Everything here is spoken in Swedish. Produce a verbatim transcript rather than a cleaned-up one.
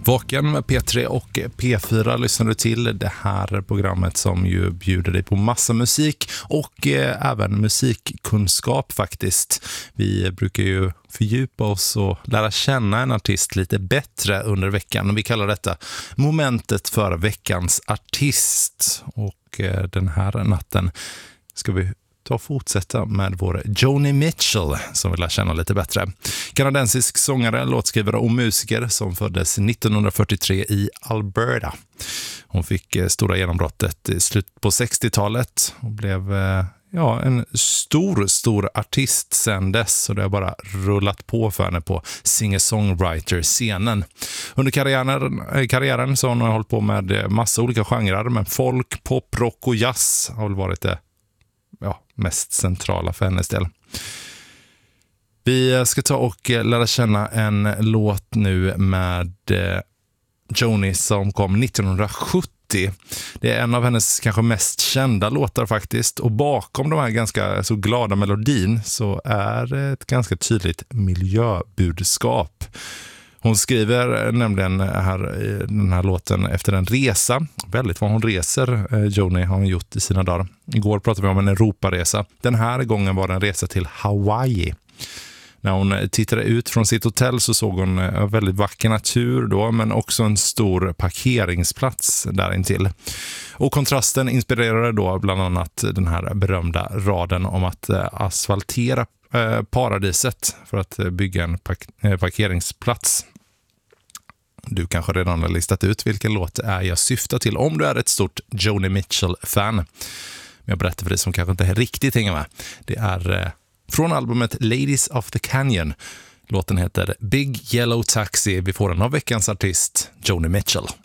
Vaken med P tre och P fyra lyssnar du till. Det här programmet som ju bjuder dig på massa musik och eh, även musikkunskap faktiskt. Vi brukar ju fördjupa oss och lära känna en artist lite bättre under veckan. Och vi kallar detta momentet för veckans artist. Och eh, den här natten ska vi ta och fortsätta med vår Joni Mitchell som vill lära känna lite bättre. Kanadensisk sångare, låtskrivare och musiker som föddes nittonhundrafyrtiotre i Alberta. Hon fick stora genombrottet i slutet på sextiotalet och blev ja, en stor, stor artist sedan dess. Och det har bara rullat på för henne på singer-songwriter-scenen. Under karriären, karriären så har hon hållit på med massa olika genrer, men folk, pop, rock och jazz har väl varit det ja, mest centrala för hennes del. Vi ska ta och lära känna en låt nu med Joni som kom nittonhundrasjuttio. Det är en av hennes kanske mest kända låtar faktiskt. Och bakom de här ganska så glada melodin så är det ett ganska tydligt miljöbudskap. Hon skriver nämligen här i den här låten efter en resa. Väldigt vad hon reser, Joni, har hon gjort i sina dagar. Igår pratade vi om en Europaresa. Den här gången var det en resa till Hawaii. När hon tittade ut från sitt hotell så såg hon en väldigt vacker natur då, men också en stor parkeringsplats där intill. Och kontrasten inspirerade då bland annat den här berömda raden om att asfaltera paradiset för att bygga en park- parkeringsplats. Du kanske redan har listat ut vilken låt är jag syftar till om du är ett stort Joni Mitchell-fan. Men jag berättar för dig som kanske inte riktigt hänger med. Det är från albumet Ladies of the Canyon. Låten heter Big Yellow Taxi. Vi får den av veckans artist Joni Mitchell.